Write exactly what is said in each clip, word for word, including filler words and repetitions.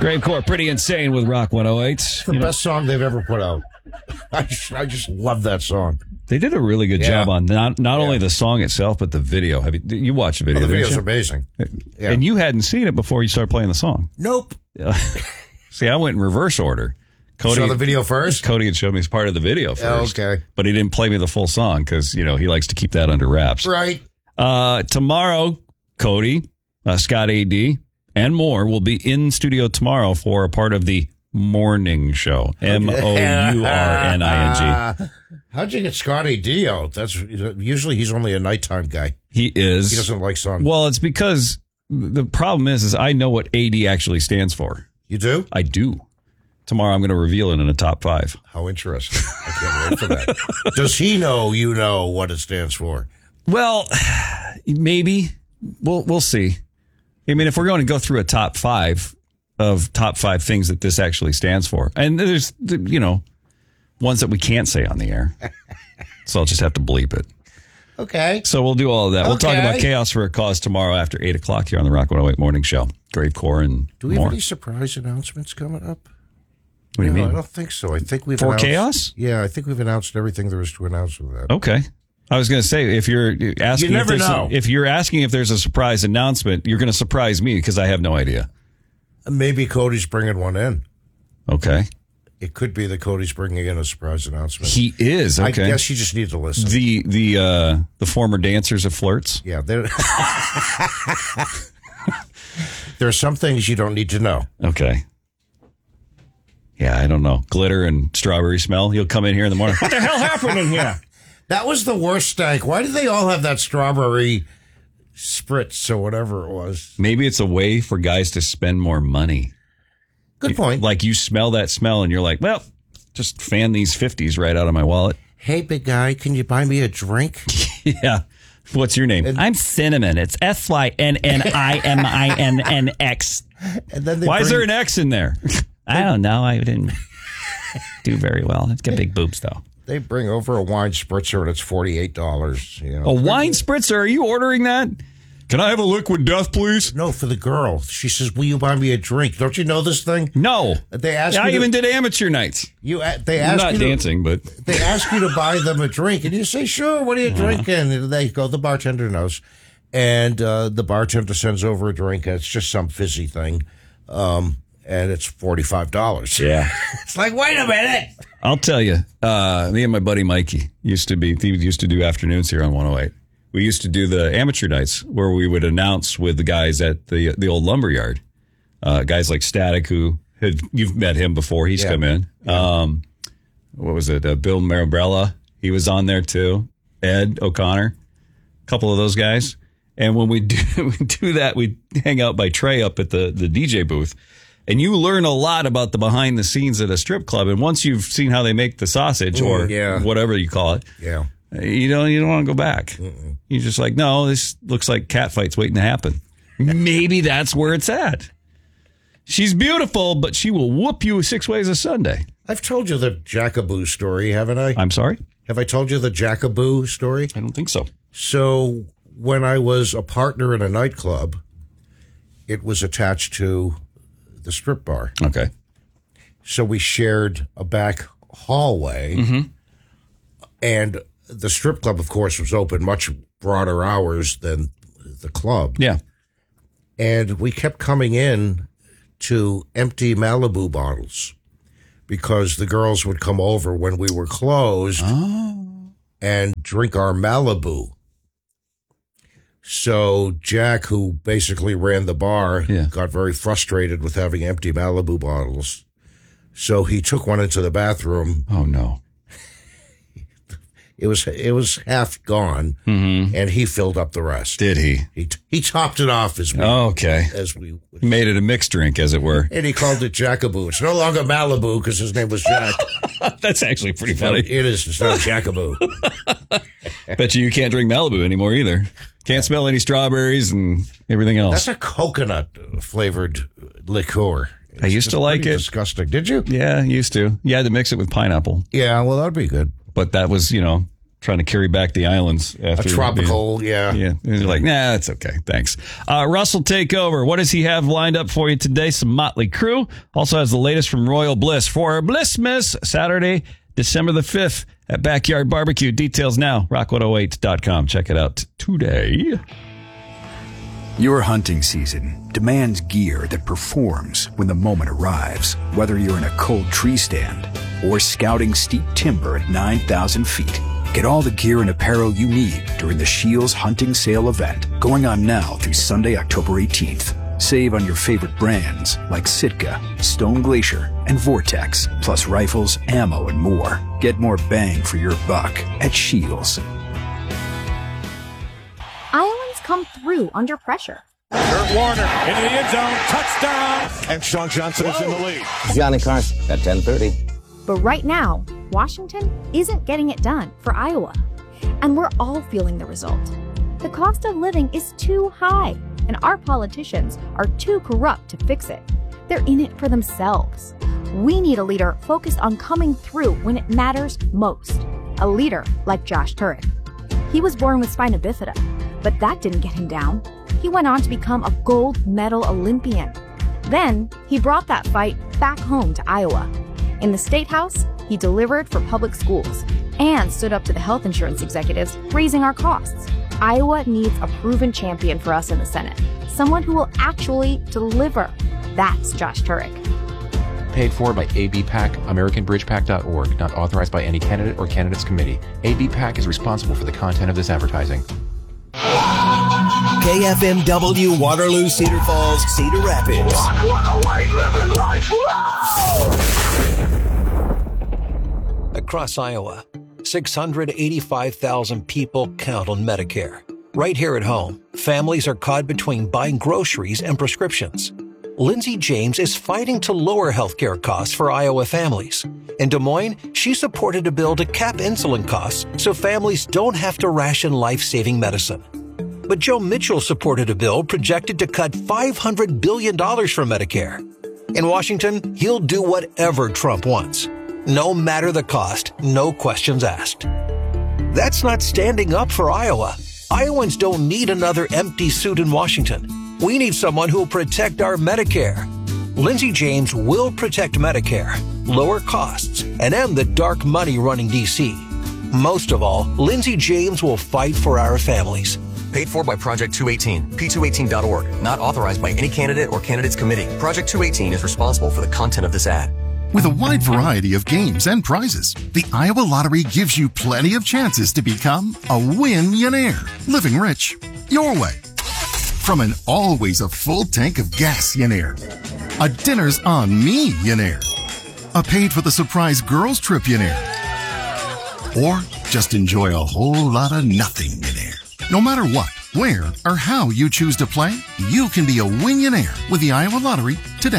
Gravecore, Pretty Insane with Rock one oh eight. It's the you best know. song they've ever put out. I just, I just love that song. They did a really good yeah. job on not not yeah. only the song itself, but the video. Have you, you watched the video? Oh, the video's amazing. Yeah. And you hadn't seen it before you started playing the song. Nope. See, I went in reverse order. Cody, saw the video first? Cody had showed me as part of the video first. Oh, okay. But he didn't play me the full song because, you know, he likes to keep that under wraps. Right. Uh, tomorrow, Cody, uh, Scott A D, and more will be in studio tomorrow for a part of the morning show. M O U R N I N G. How'd you get Scott A D out? That's usually he's only a nighttime guy. He is. He doesn't like sun. Well, it's because the problem is, is I know what A D actually stands for. You do? I do. Tomorrow I'm going to reveal it in a top five. How interesting. I can't wait for that. Does he know you know what it stands for? Well, maybe. We'll, we'll see. I mean, if we're going to go through a top five of top five things that this actually stands for, and there's, you know, ones that we can't say on the air. So I'll just have to bleep it. Okay. So we'll do all of that. Okay. We'll talk about Chaos for a Cause tomorrow after eight o'clock here on the Rock one oh eight Morning Show. Gravecore and Do we more. have any surprise announcements coming up? What do you no, mean? I don't think so. I think we've For announced, Chaos? Yeah, I think we've announced everything there is to announce with that. Okay. I was going to say, if you're asking, you never if, know. A, if you're asking if there's a surprise announcement, you're going to surprise me because I have no idea. Maybe Cody's bringing one in. Okay. It could be that Cody's bringing in a surprise announcement. He is. Okay. I guess you just need to listen. The the uh, the former dancers of Flirts. Yeah. There are some things you don't need to know. Okay. Yeah, I don't know. Glitter and strawberry smell. He'll come in here in the morning. What the hell happened in here? That was the worst stank. Why did they all have that strawberry spritz or whatever it was? Maybe it's a way for guys to spend more money. Good point. Like you smell that smell and you're like, well, just fan these fifties right out of my wallet. Hey, big guy, can you buy me a drink? Yeah. What's your name? And, I'm Cinnamon. It's S Y N N I M I N N X. And then Why bring, is there an X in there? I don't know. I didn't do very well. It's got big boobs, though. They bring over a wine spritzer, and it's forty-eight dollars. You know? A wine spritzer? Are you ordering that? Can I have a liquid death, please? No, for the girl. She says, will you buy me a drink? Don't you know this thing? No. They ask I you even to, did amateur nights. You, They ask I'm not you to, dancing, but... They ask you to buy them a drink, and you say, sure, what are you uh-huh. drinking? And they go, the bartender knows. And uh, the bartender sends over a drink, and it's just some fizzy thing. Um... And it's forty-five dollars. Yeah. It's like, wait a minute. I'll tell you, uh, me and my buddy Mikey used to be, he used to do afternoons here on one oh eight. We used to do the amateur nights where we would announce with the guys at the the old lumberyard. Uh, guys like Static, who had, you've met him before. He's yeah. come in. Yeah. Um, what was it? Uh, Bill Marabella. He was on there too. Ed O'Connor. A couple of those guys. And when we do, we do that, we hang out by Trey up at the, the D J booth. And you learn a lot about the behind the scenes at a strip club. And once you've seen how they make the sausage mm, or yeah. whatever you call it, yeah, you don't you don't want to go back. Mm-mm. You're just like, no, this looks like cat fights waiting to happen. Maybe that's where it's at. She's beautiful, but she will whoop you six ways a Sunday. I've told you the Jackaboo story, haven't I? I'm sorry? Have I told you the Jackaboo story? I don't think so. So when I was a partner in a nightclub, it was attached to the strip bar. Okay. So we shared a back hallway, mm-hmm. and the strip club, of course, was open much broader hours than the club. Yeah. And we kept coming in to empty Malibu bottles because the girls would come over when we were closed oh. and drink our Malibu. So Jack, who basically ran the bar, yeah. got very frustrated with having empty Malibu bottles. So he took one into the bathroom. Oh, no. It was it was half gone, mm-hmm. and he filled up the rest. Did he? He he topped it off as we oh, okay. as we he made it a mixed drink, as it were. And he called it Jackaboo. It's no longer Malibu because his name was Jack. That's actually pretty funny. It is. It's not Jackaboo. Bet you you can't drink Malibu anymore either. Can't smell any strawberries and everything else. That's a coconut flavored liqueur. It's I used to like it. Disgusting. Did you? Yeah, used to. You had to mix it with pineapple. Yeah, well, that'd be good. But that was, you know, trying to carry back the islands after A tropical, being, yeah. Yeah. And you're like, nah, it's okay. Thanks. Uh, Russell, take over. What does he have lined up for you today? Some Motley Crue. Also has the latest from Royal Bliss for Blissmas, Saturday, December the fifth at Backyard Barbecue. Details now, rock one oh eight dot com. Check it out today. Your hunting season demands gear that performs when the moment arrives, whether you're in a cold tree stand or scouting steep timber at nine thousand feet. Get all the gear and apparel you need during the Shields Hunting Sale event, going on now through Sunday, October eighteenth. Save on your favorite brands like Sitka, Stone Glacier, and Vortex, plus rifles, ammo, and more. Get more bang for your buck at Shields. Iowans come through under pressure. Kurt Warner into the end zone, touchdown, and Sean Johnson is in the lead. Johnny Carson at ten thirty. But right now, Washington isn't getting it done for Iowa. And we're all feeling the result. The cost of living is too high, and our politicians are too corrupt to fix it. They're in it for themselves. We need a leader focused on coming through when it matters most. A leader like Josh Turek. He was born with spina bifida, but that didn't get him down. He went on to become a gold medal Olympian. Then he brought that fight back home to Iowa. In the State House, he delivered for public schools and stood up to the health insurance executives, raising our costs. Iowa needs a proven champion for us in the Senate, someone who will actually deliver. That's Josh Turek. Paid for by A B PAC, American Bridge Pac dot org, not authorized by any candidate or candidates committee. A B PAC is responsible for the content of this advertising. K F M W, Waterloo, Cedar Falls, Cedar Rapids. Across Iowa, six hundred eighty-five thousand people count on Medicare. Right here at home, families are caught between buying groceries and prescriptions. Lindsay James is fighting to lower healthcare costs for Iowa families. In Des Moines, she supported a bill to cap insulin costs so families don't have to ration life-saving medicine. But Joe Mitchell supported a bill projected to cut five hundred billion dollars from Medicare. In Washington, he'll do whatever Trump wants. No matter the cost, no questions asked. That's not standing up for Iowa. Iowans don't need another empty suit in Washington. We need someone who will protect our Medicare. Lindsay James will protect Medicare, lower costs, and end the dark money running D C. Most of all, Lindsay James will fight for our families. Paid for by Project two eighteen, P two eighteen dot org. Not authorized by any candidate or candidates committee. Project two eighteen is responsible for the content of this ad. With a wide variety of games and prizes, the Iowa Lottery gives you plenty of chances to become a win-yonaire, living rich your way. From an always a full tank of gas-yonaire, a dinner's on me-yonaire, a paid for the surprise girls trip yonaire, or just enjoy a whole lot of nothing-yonaire. No matter what, where, or how you choose to play, you can be a win-yonaire with the Iowa Lottery today.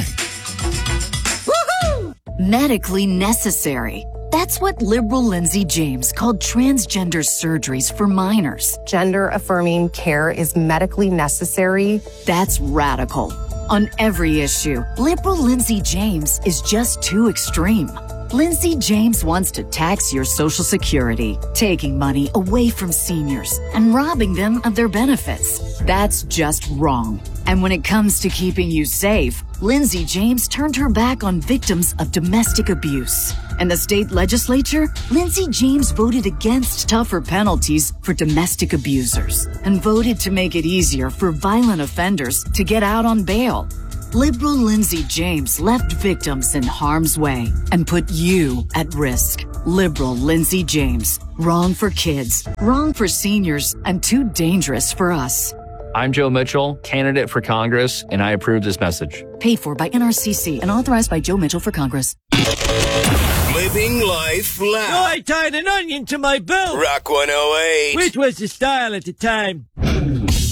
Medically necessary. That's what liberal Lindsay James called transgender surgeries for minors. Gender-affirming care is medically necessary. That's radical. On every issue, liberal Lindsay James is just too extreme. Lindsay James wants to tax your Social Security, taking money away from seniors and robbing them of their benefits. That's just wrong. And when it comes to keeping you safe, Lindsay James turned her back on victims of domestic abuse. In the state legislature, Lindsay James voted against tougher penalties for domestic abusers and voted to make it easier for violent offenders to get out on bail. Liberal Lindsay James left victims in harm's way and put you at risk. Liberal Lindsay James. Wrong for kids, wrong for seniors, and too dangerous for us. I'm Joe Mitchell, candidate for Congress, and I approve this message. Paid for by N R C C and authorized by Joe Mitchell for Congress. Living life loud. Oh, I tied an onion to my belt. Rock one oh eight. Which was the style at the time.